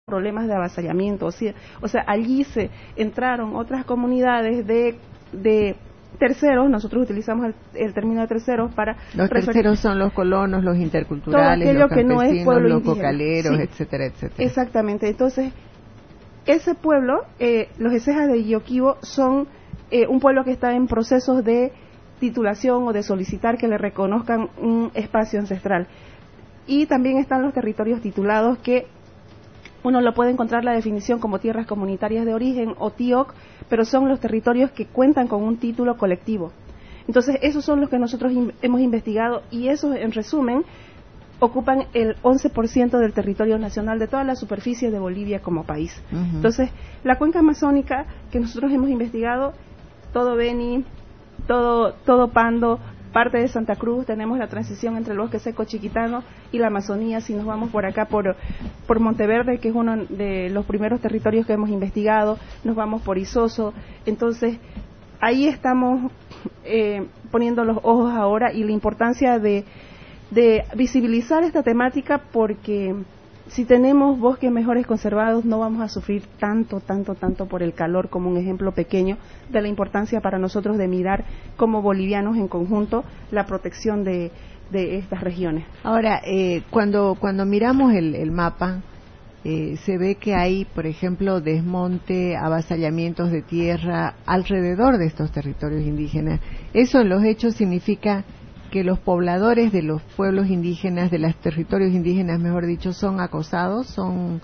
problemas de avasallamiento, o sea, allí se entraron otras comunidades de terceros. Nosotros utilizamos el término de terceros para los terceros son los colonos, los interculturales, los campesinos, no es pueblo los indígena, cocaleros, sí, etcétera, etcétera. Exactamente. Entonces, ese pueblo, los Esejas de Yoquibo, son un pueblo que está en procesos de titulación o de solicitar que le reconozcan un espacio ancestral. Y también están los territorios titulados, que uno lo puede encontrar la definición como tierras comunitarias de origen o TIOC, pero son los territorios que cuentan con un título colectivo. Entonces, esos son los que nosotros hemos investigado, y esos, en resumen, ocupan el 11% del territorio nacional, de toda la superficie de Bolivia como país. Entonces, la cuenca amazónica que nosotros hemos investigado, todo Beni, todo Pando, parte de Santa Cruz, tenemos la transición entre el bosque seco chiquitano y la Amazonía. Si nos vamos por acá, por Monteverde, que es uno de los primeros territorios que hemos investigado, nos vamos por Isoso. Entonces, ahí estamos poniendo los ojos ahora, y la importancia de visibilizar esta temática, porque si tenemos bosques mejores conservados no vamos a sufrir tanto por el calor, como un ejemplo pequeño de la importancia para nosotros de mirar como bolivianos en conjunto la protección de estas regiones. Ahora, cuando miramos el mapa, se ve que hay, por ejemplo, desmonte, avasallamientos de tierra alrededor de estos territorios indígenas. Eso en los hechos significa que los pobladores de los pueblos indígenas, de los territorios indígenas, mejor dicho, son acosados, son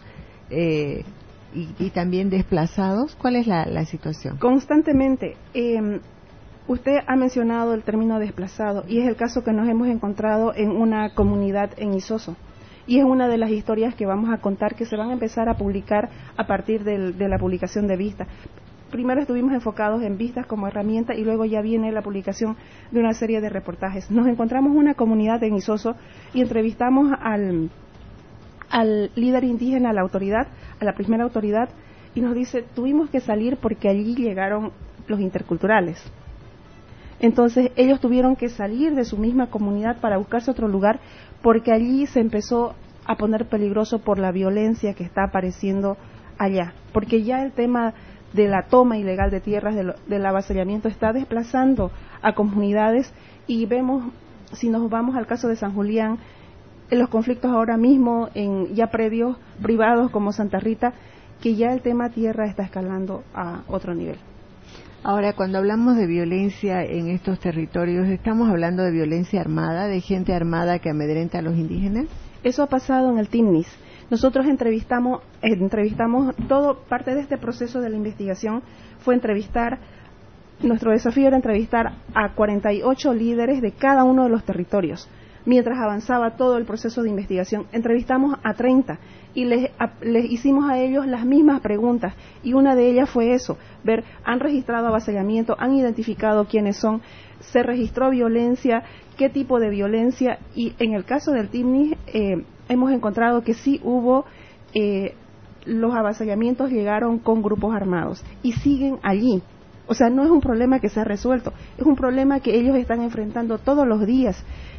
y también desplazados. ¿Cuál es la situación? Constantemente. Usted ha mencionado el término desplazado, y es el caso que nos hemos encontrado en una comunidad en Isoso. Y es una de las historias que vamos a contar, que se van a empezar a publicar a partir de la publicación de Vista. Primero estuvimos enfocados en Vistas como herramienta, y luego ya viene la publicación de una serie de reportajes. Nos encontramos una comunidad en Isoso y entrevistamos al líder indígena, a la primera autoridad, y nos dice: tuvimos que salir porque allí llegaron los interculturales. Entonces ellos tuvieron que salir de su misma comunidad para buscarse otro lugar, porque allí se empezó a poner peligroso por la violencia que está apareciendo allá, porque ya el tema de la toma ilegal de tierras, del avasallamiento, está desplazando a comunidades. Y vemos, si nos vamos al caso de San Julián, en los conflictos ahora mismo en ya predios privados como Santa Rita, que ya el tema tierra está escalando a otro nivel. Ahora, cuando hablamos de violencia en estos territorios, ¿estamos hablando de violencia armada, de gente armada que amedrenta a los indígenas? Eso ha pasado en el TIMNIS. Nosotros entrevistamos todo, parte de este proceso de la investigación fue nuestro desafío era entrevistar a 48 líderes de cada uno de los territorios. Mientras avanzaba todo el proceso de investigación, entrevistamos a 30 y les hicimos a ellos las mismas preguntas, y una de ellas fue eso: han registrado avasallamiento, han identificado quiénes son, se registró violencia, qué tipo de violencia. Y en el caso del TIMNIS hemos encontrado que sí hubo, los avasallamientos llegaron con grupos armados y siguen allí. O sea, no es un problema que se ha resuelto, es un problema que ellos están enfrentando todos los días.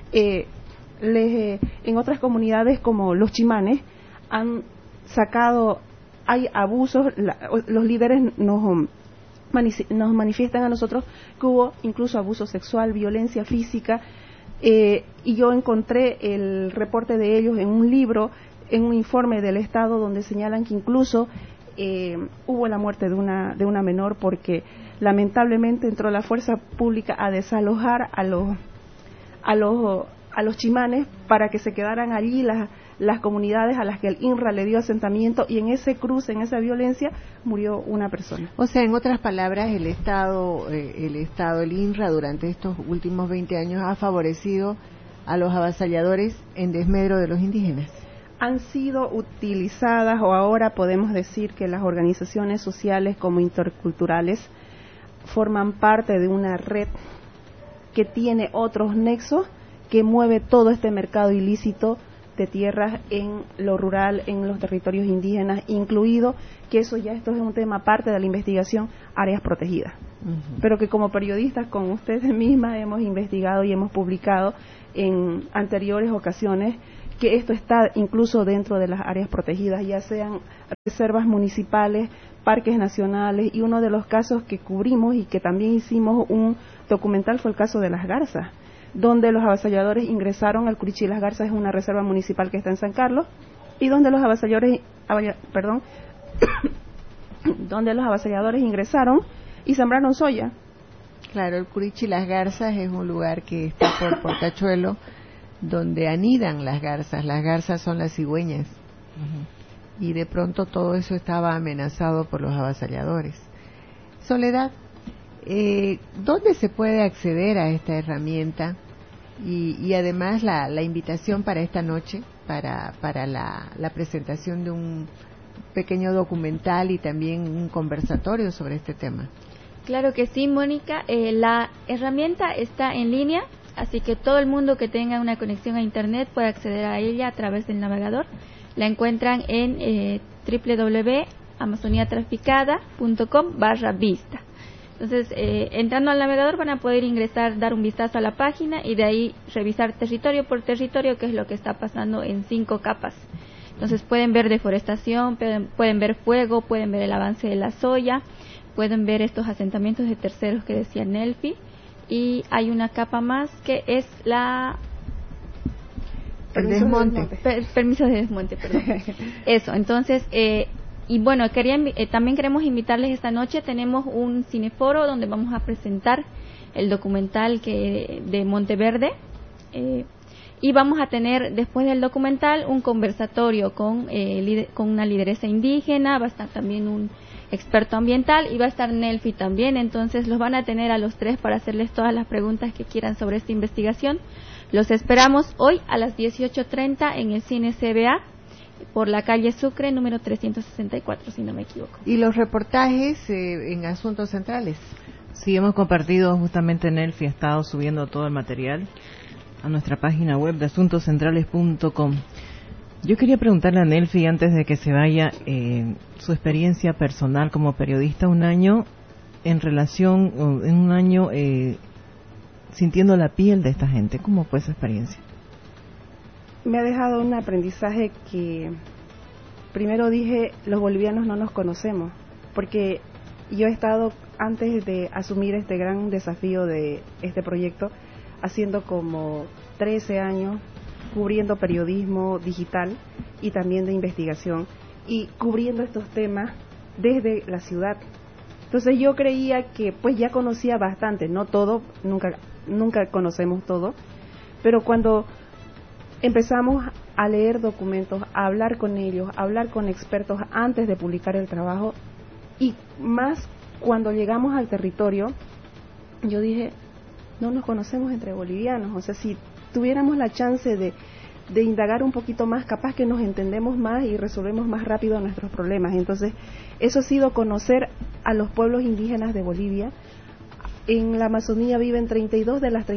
En otras comunidades como los chimanes han sacado, hay abusos, los líderes nos manifiestan a nosotros que hubo incluso abuso sexual, violencia física, y yo encontré el reporte de ellos en un libro, en un informe del Estado, donde señalan que incluso hubo la muerte de una menor, porque lamentablemente entró la fuerza pública a desalojar a los chimanes para que se quedaran allí las comunidades a las que el INRA le dio asentamiento, y en ese cruce, en esa violencia, murió una persona. O sea, en otras palabras, el Estado, el INRA, durante estos últimos 20 años ha favorecido a los avasalladores en desmedro de los indígenas. Han sido utilizadas, o ahora podemos decir que las organizaciones sociales como interculturales forman parte de una red que tiene otros nexos, que mueve todo este mercado ilícito de tierras en lo rural, en los territorios indígenas, incluido que esto es un tema aparte de la investigación, áreas protegidas. Pero que como periodistas, con ustedes mismas, hemos investigado y hemos publicado en anteriores ocasiones que esto está incluso dentro de las áreas protegidas, ya sean reservas municipales, parques nacionales, y uno de los casos que cubrimos y que también hicimos un documental fue el caso de las garzas, donde los avasalladores ingresaron al Curichí. Las Garzas es una reserva municipal que está en San Carlos, y donde los avasalladores ingresaron y sembraron soya. Claro, el Curichí Las Garzas es un lugar que está por Portachuelo, donde anidan las garzas. Las garzas son las cigüeñas. Y de pronto todo eso estaba amenazado por los avasalladores. Soledad, ¿dónde se puede acceder a esta herramienta? Y además la invitación para esta noche, para la presentación de un pequeño documental y también un conversatorio sobre este tema. Claro que sí, Mónica. La herramienta está en línea, así que todo el mundo que tenga una conexión a Internet puede acceder a ella a través del navegador. La encuentran en www.amazoniatraficada.com/vista. Entonces, entrando al navegador van a poder ingresar, dar un vistazo a la página y de ahí revisar territorio por territorio qué es lo que está pasando en 5 capas. Entonces pueden ver deforestación, pueden ver fuego, pueden ver el avance de la soya, pueden ver estos asentamientos de terceros que decía Nelfi, y hay una capa más que es el desmonte. Permiso de desmonte, perdón. Eso, entonces, y bueno, también queremos invitarles esta noche. Tenemos un cineforo donde vamos a presentar el documental de Monteverde, y vamos a tener después del documental un conversatorio con una lideresa indígena. Va a estar también un experto ambiental y va a estar Nelfi también. Entonces los van a tener a los 3 para hacerles todas las preguntas que quieran sobre esta investigación. Los esperamos hoy a las 18:30 en el Cine CBA, por la calle Sucre, número 364, si no me equivoco. ¿Y los reportajes en Asuntos Centrales? Sí, hemos compartido justamente. Nelfi ha estado subiendo todo el material a nuestra página web de asuntoscentrales.com. Yo quería preguntarle a Nelfi, antes de que se vaya, su experiencia personal como periodista, un año sintiendo la piel de esta gente. ¿Cómo fue esa experiencia? Me ha dejado un aprendizaje que primero dije, los bolivianos no nos conocemos, porque yo he estado, antes de asumir este gran desafío de este proyecto, haciendo como 13 años cubriendo periodismo digital y también de investigación, y cubriendo estos temas desde la ciudad. Entonces yo creía que pues ya conocía bastante, no todo, nunca conocemos todo, pero cuando empezamos a leer documentos, a hablar con ellos, a hablar con expertos antes de publicar el trabajo, y más cuando llegamos al territorio, yo dije, no nos conocemos entre bolivianos. O sea, si tuviéramos la chance de indagar un poquito más, capaz que nos entendemos más y resolvemos más rápido nuestros problemas. Entonces, eso ha sido conocer a los pueblos indígenas de Bolivia. En la Amazonía viven 32 de las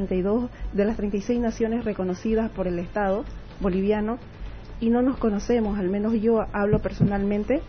36 naciones reconocidas por el Estado boliviano, y no nos conocemos, al menos yo hablo personalmente,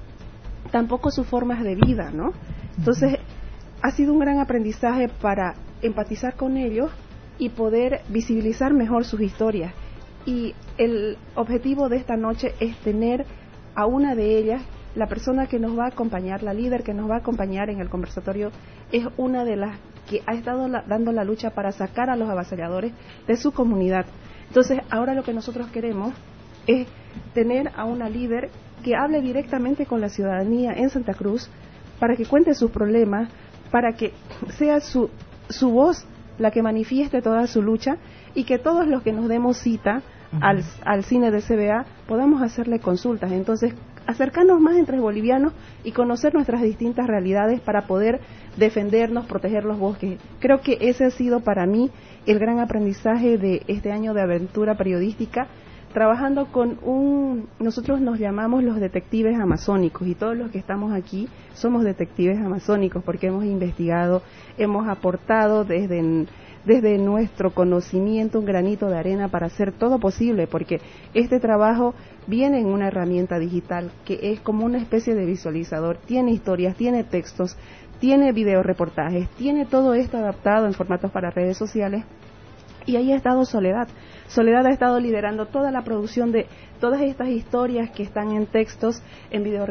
tampoco sus formas de vida, ¿no? Entonces, ha sido un gran aprendizaje para empatizar con ellos y poder visibilizar mejor sus historias. Y el objetivo de esta noche es tener a una de ellas, la persona que nos va a acompañar, la líder que nos va a acompañar en el conversatorio, es una de las que ha estado dando la lucha para sacar a los avasalladores de su comunidad. Entonces, ahora lo que nosotros queremos es tener a una líder que hable directamente con la ciudadanía en Santa Cruz, para que cuente sus problemas, para que sea su voz la que manifieste toda su lucha, y que todos los que nos demos cita al cine de CBA podamos hacerle consultas. Entonces, acercarnos más entre bolivianos y conocer nuestras distintas realidades para poder defendernos, proteger los bosques. Creo que ese ha sido para mí el gran aprendizaje de este año de aventura periodística, trabajando con nosotros nos llamamos los detectives amazónicos, y todos los que estamos aquí somos detectives amazónicos, porque hemos investigado, hemos aportado desde nuestro conocimiento un granito de arena para hacer todo posible, porque este trabajo viene en una herramienta digital que es como una especie de visualizador, tiene historias, tiene textos, tiene videoreportajes, tiene todo esto adaptado en formatos para redes sociales. Y ahí ha estado Soledad. Soledad ha estado liderando toda la producción de todas estas historias que están en textos, en video